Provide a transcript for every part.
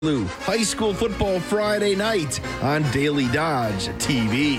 High School Football Friday night on Daily Dodge TV.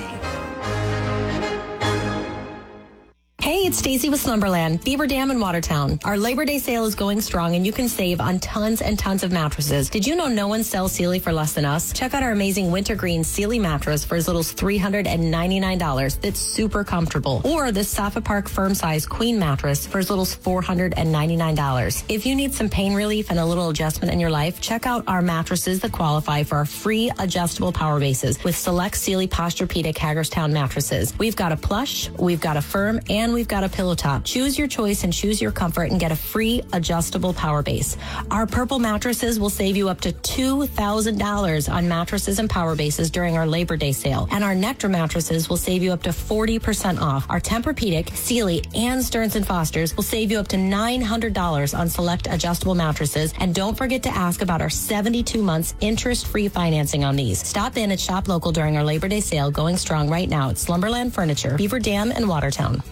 Hey, it's Stacy with Slumberland, Beaver Dam in Watertown. Our Labor Day sale is going strong and you can save on tons and tons of mattresses. Did you know no one sells Sealy for less than us? Check out our amazing wintergreen Sealy mattress for as little as $399. That's super comfortable. Or this Safa Park firm size queen mattress for as little as $499. If you need some pain relief and a little adjustment in your life, check out our mattresses that qualify for our free adjustable power bases with select Sealy Posturepedic Hagerstown mattresses. We've got a plush, we've got a firm, and we've got a pillow top. Choose your choice and choose your comfort and get a free adjustable power base. Our purple mattresses will save you up to $2,000 on mattresses and power bases during our Labor Day sale. And our Nectar mattresses will save you up to 40% off. Our Tempur-Pedic, Sealy, and Stearns & Foster's will save you up to $900 on select adjustable mattresses. And don't forget to ask about our 72 months interest-free financing on these. Stop in at Shop Local during our Labor Day sale going strong right now at Slumberland Furniture, Beaver Dam, and Watertown.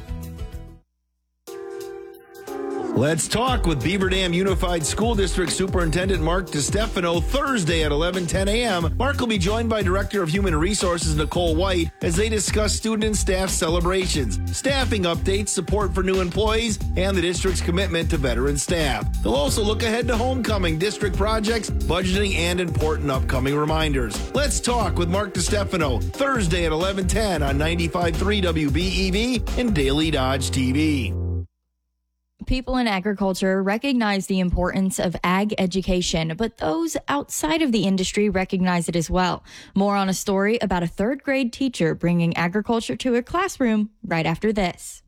Let's talk with Beaver Dam Unified School District Superintendent Mark DiStefano Thursday at 11:10 a.m. Mark will be joined by Director of Human Resources Nicole White as they discuss student and staff celebrations, staffing updates, support for new employees, and the district's commitment to veteran staff. They'll also look ahead to homecoming, district projects, budgeting, and important upcoming reminders. Let's talk with Mark DiStefano Thursday at 11:10 on 95.3 WBEV and Daily Dodge TV. People in agriculture recognize the importance of ag education, but those outside of the industry recognize it as well. More on a story about a third grade teacher bringing agriculture to her classroom right after this.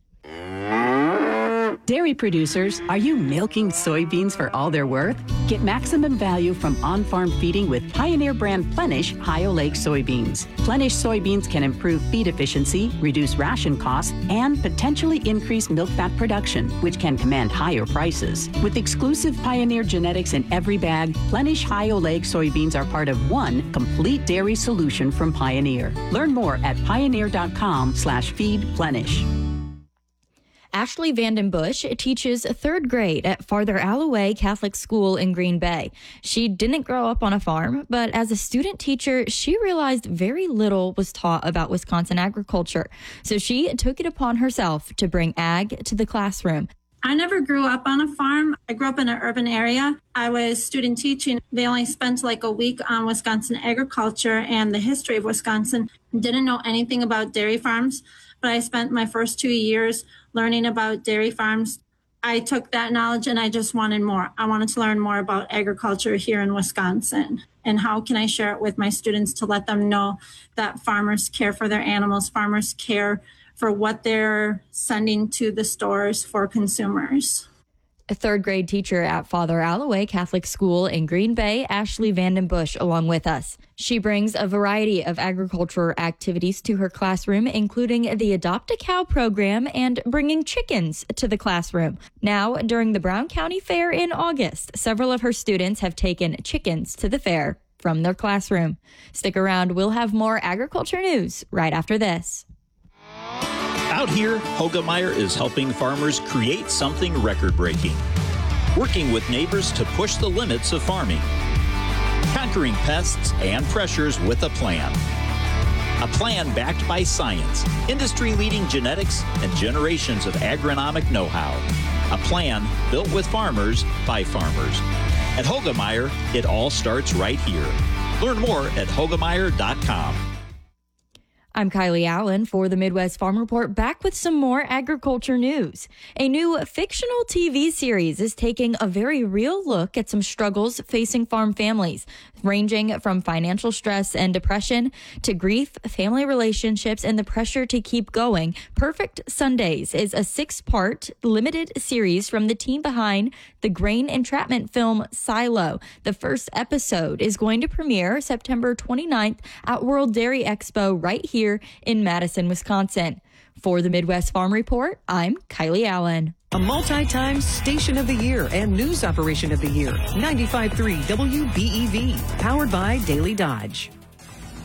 Dairy producers, are you milking soybeans for all they're worth? Get maximum value from on-farm feeding with Pioneer brand Plenish Ohio Lake soybeans. Plenish soybeans can improve feed efficiency, reduce ration costs, and potentially increase milk fat production, which can command higher prices. With exclusive Pioneer genetics in every bag, Plenish Ohio Lake soybeans are part of one complete dairy solution from Pioneer. Learn more at pioneer.com/feedplenish. Ashley Vandenbush teaches third grade at Father Alloway Catholic School in Green Bay. She didn't grow up on a farm, but as a student teacher, she realized very little was taught about Wisconsin agriculture. So she took it upon herself to bring ag to the classroom. I never grew up on a farm. I grew up in an urban area. I was student teaching. They only spent like a week on Wisconsin agriculture and the history of Wisconsin. Didn't know anything about dairy farms, but I spent my first 2 years learning about dairy farms. I took that knowledge and I just wanted more. I wanted to learn more about agriculture here in Wisconsin. And how can I share it with my students to let them know that farmers care for their animals, farmers care for what they're sending to the stores for consumers. A third grade teacher at Father Alloway Catholic School in Green Bay, Ashley Vandenbush, along with us. She brings a variety of agriculture activities to her classroom, including the Adopt a Cow program and bringing chickens to the classroom. Now, during the Brown County Fair in August, several of her students have taken chickens to the fair from their classroom. Stick around. We'll have more agriculture news right after this. Out here, Hoegemeyer is helping farmers create something record-breaking, working with neighbors to push the limits of farming, conquering pests and pressures with a plan. A plan backed by science, industry-leading genetics, and generations of agronomic know-how. A plan built with farmers by farmers. At Hoegemeyer, it all starts right here. Learn more at Hoegemeyer.com. I'm Kylie Allen for the Midwest Farm Report, back with some more agriculture news. A new fictional TV series is taking a very real look at some struggles facing farm families, ranging from financial stress and depression to grief, family relationships, and the pressure to keep going. Perfect Sundays is a 6-part limited series from the team behind the grain entrapment film Silo. The first episode is going to premiere September 29th at World Dairy Expo right here in Madison, Wisconsin. For the Midwest Farm Report, I'm Kylie Allen. A multi-time Station of the Year and News Operation of the Year, 95.3 WBEV, powered by Daily Dodge.